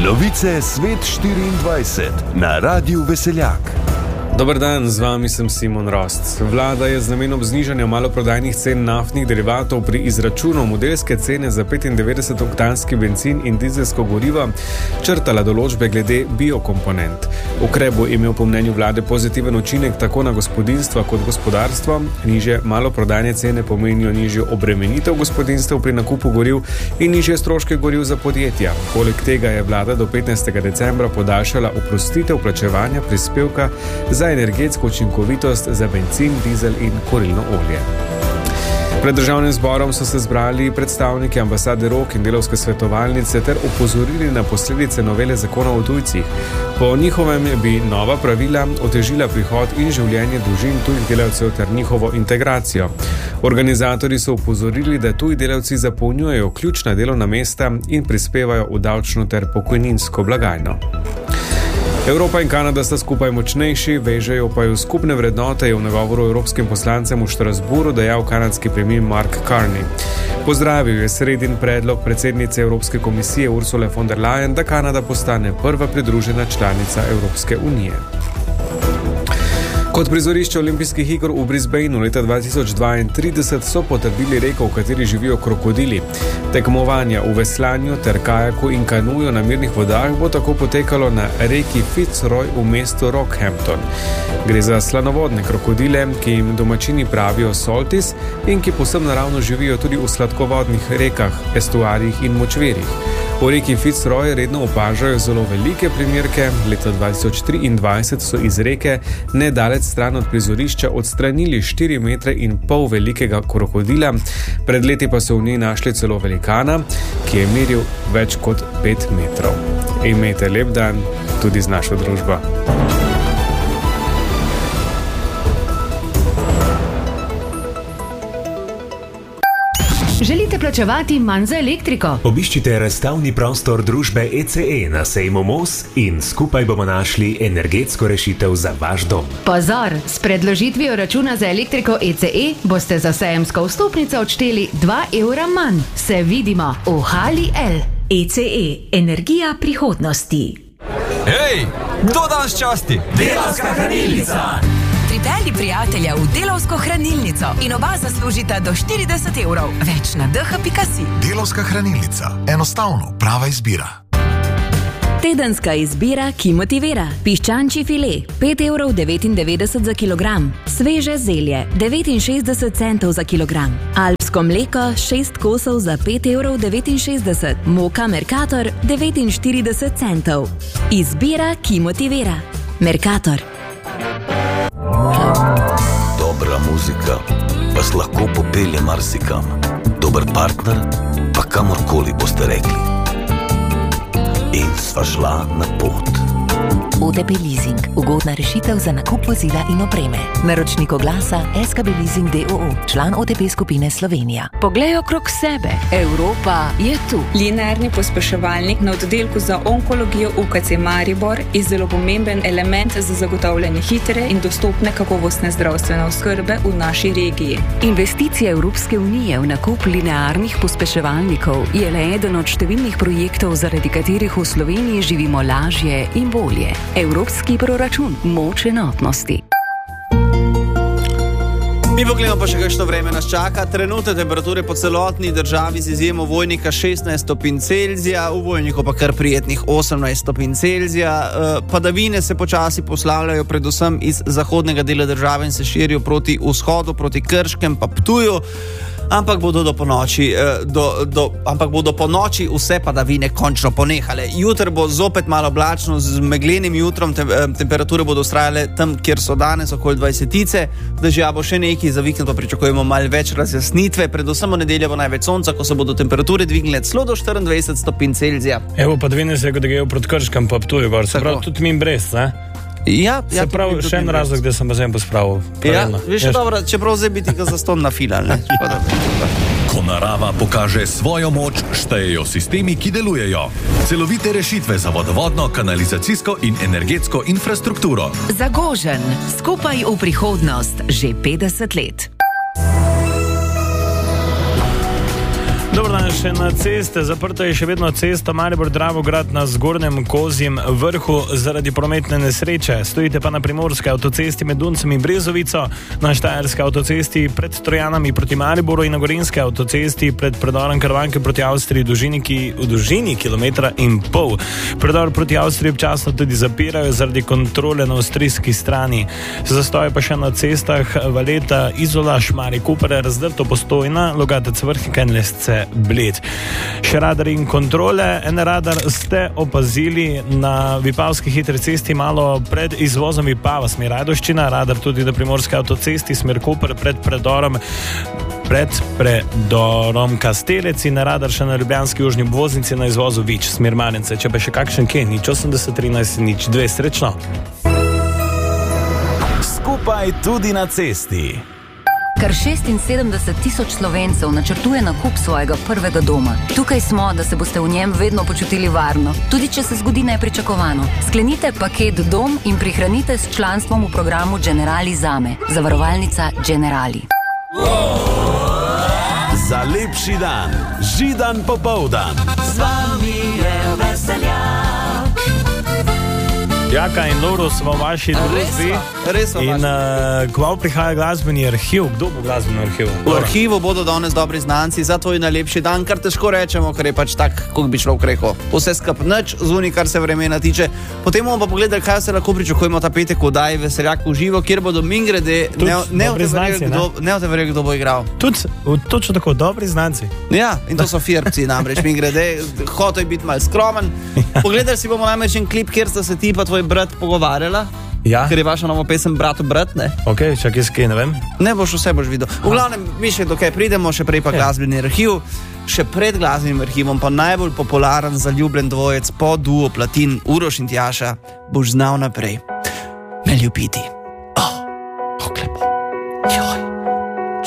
Novice Svet 24 na Radiu Veseljak. Dober dan, z vami sem Simon Rost. Vlada je z namenom znižanja maloprodajnih cen naftnih derivatov pri izračunu modelske cene za 95-oktanski bencin in dizelsko gorivo črtala določbe glede biokomponent. Ukrep bo imel po mnenju vlade pozitiven učinek tako na gospodinjstva kot gospodarstvo. Nižje maloprodajne cene pomenijo nižjo obremenitev gospodinjstev pri nakupu goriv in nižje stroške goriv za podjetja. Poleg tega je vlada do 15. decembra podaljšala oprostitev plačevanja prispevka za energetsko učinkovitost za bencin, dizel in kurilno olje. Pred državnim zborom so se zbrali predstavniki ambasade ROK in delavske svetovalnice ter opozorili na posledice novele zakona o tujcih. Po njihovem bi nova pravila otežila prihod in življenje družin tujih delavcev ter njihovo integracijo. Organizatorji so opozorili, da tuji delavci zapolnjujejo ključna delovna mesta in prispevajo v davčno ter pokojninsko blagajno. Evropa in Kanada sta skupaj močnejši, vežejo pa jo skupne vrednote, je v nagovoru evropskim poslancem v Štrasburu dejal kanadski premier Mark Carney. Pozdravil je sredin predlog predsednice Evropske komisije Ursule von der Leyen, da Kanada postane prva pridružena članica Evropske unije. Kot prizorišče olimpijskih iger v Brisbaneu leta 2032 so potrdili reko, v kateri živijo krokodili. Tekmovanja v veslanju ter kajaku in kanuju na mirnih vodah bo tako potekalo na reki Fitzroy v mestu Rockhampton. Gre za slanovodne krokodile, ki jim domačini pravijo saltis in ki povsem naravno živijo tudi v sladkovodnih rekah, estuarjih in močvirjih. V reki Fitzroy redno opažajo zelo velike primerke. Leta 2023 so iz reke nedaleč stran od prizorišča odstranili 4,5 metra velikega krokodila. Pred leti pa so v njej našli celo velikana, ki je meril več kot 5 metrov. Imejte lep dan tudi z našo družbo. Želite plačevati manj za elektriko? Obiščite razstavni prostor družbe ECE na sejmu Mos in skupaj bomo našli energetsko rešitev za vaš dom. Pozor, s predložitvijo računa za elektriko ECE boste za sejemsko vstopnico odšteli 2 evra manj. Se vidimo v Hali L. ECE, energija prihodnosti. Hej, kdo danes časti? Delavska hranilnica! Pripelji prijatelja v Delavsko hranilnico in oba zaslužita do 40 evrov. Več na dh.si. Delavska hranilnica. Enostavno, prava izbira. Tedenska izbira, ki motivira. Piščančji file, 5,99 € za kilogram. Sveže zelje, 69 centov za kilogram. Alpsko mleko, 6 kosov za 5,69 €. Moka Mercator, 49 centov. Izbira, ki motivira. Mercator. Dobra muzika vas lahko popelje marsikam. Dober partner pa kamorkoli boste rekli. In sva šla na pot. OTP Leasing. Ugodna rešitev za nakup vozila in opreme. Naročnik oglasa SKB Leasing d.o.o. Član OTP skupine Slovenija. Poglej okrog sebe. Evropa je tu. Linearni pospeševalnik na oddelku za onkologijo UKC Maribor je zelo pomemben element za zagotavljanje hitre in dostopne kakovostne zdravstvene oskrbe v naši regiji. Investicija Evropske unije v nakup linearnih pospeševalnikov je le eden od številnih projektov, zaradi katerih v Sloveniji živimo lažje in bolje. Evropski proračun, moč enotnosti. Mi pogledamo pa še kakšno vreme nas čaka. Trenutne temperature po celotni državi z izjemo Vojnika 16 stopinj Celzija, v Vojniku pa kar prijetnih 18 stopinj Celzija. Padavine se počasi poslavljajo predvsem iz zahodnega dela države in se širijo proti vzhodu, proti Krškem pa Ptuju. Ampak bodo do ponoči vse padavine končno ponehale. Jutri bo zopet malo oblačno z meglenim jutrom, temperature bodo vztrajale tam, kjer so danes, okoli 20. Dežja bo še nekaj, za vikend pa pričakujemo malo več razjasnitve, predvsem v nedeljo bo največ sonca, ko se bodo temperature dvignile celo do 24 stopinj Celzija. Evo, padavine se grejo proti Krškem pa Ptuju, se pravi tudi mi brez, ne? Ja, se pravi, še en razlog, da sem bazen pospravil. Ja, veš, dobro, čeprav zdaj biti ga zaston na filal, ne? Ko narava pokaže svojo moč, štejejo sistemi, ki delujejo. Celovite rešitve za vodovodno, kanalizacijsko in energetsko infrastrukturo. Zagožen, skupaj v prihodnost, že 50 let. Dobro dan, še na ceste. Zaprto je še vedno cesta Maribor-Dravograd na Zgornjem Kozjem vrhu zaradi prometne nesreče. Stojite pa na primorski avtocesti med Duncem in Brezovico, na štajerski avtocesti pred Trojanami proti Mariboru in na gorenski avtocesti pred predorom Krvanke proti Avstriji v dolžini 1,5 kilometra. Predor proti Avstriji občasno tudi zapirajo zaradi kontrole na avstrijski strani. Zastoje pa še na cestah Valeta, Izola, Šmarje-Koper, Razdrto, Postojna, Logatec, Vrhnika in Lesce, Bled. Še radar in kontrole. En radar ste opazili na Vipavski hitri cesti malo pred izvozom Vipava, smer Ajdovščina, radar tudi na primorski avtocesti, smer Koper pred predorom Kastelec in radar še na ljubljanski južni obvoznici na izvozu Vič, smer Marjance. Če pa še kakšen kje, 080 13 02, srečno. Skupaj tudi na cesti. Kar 76 tisoč Slovencev načrtuje nakup svojega prvega doma. Tukaj smo, da se boste v njem vedno počutili varno, tudi če se zgodi nepričakovano. Sklenite paket Dom in prihranite s članstvom v programu Generali Zame. Zavarovalnica Generali. Za lepši dan, Židan popoldan. Z vami je veseljak. Jaka in Loro smo v vaši družbi. Res smo. In kmalu prihaja glasbeni arhiv. Kdo bo glasbeni arhiv? V arhivu bodo danes dobri znanci za tvoj najlepši dan, kar težko rečemo, ker je pač tak, kot bi človek rekel. Vse skup nič zunaj, kar se vremena tiče. Potem bomo pa pogledali, kaj se lahko pričakujemo ta petek v oddaji Veseljak v živo, kjer bodo mimogrede ne verjeli, kdo bo igral. Točno tako, dobri znanci. Ja, in to so firpci namreč, mimogrede, hotel je biti malo skromen. Pogledali si bomo namreč en klip, kjer sta se ti pa tvoj brat pogovarjala. Ja. Ker je vaša nova pesem Bratu brat, ne? Ok, čakaj, skaj, ne vem. Ne boš, vse boš videl. V glavnem, mi še dokaj pridemo, še prej pa glasbeni arhiv. Še pred glasbenim arhivom pa najbolj popularen zaljubljen dvojec po duo Platin, Uroš in Tjaša, boš znal naprej. Me ljubiti.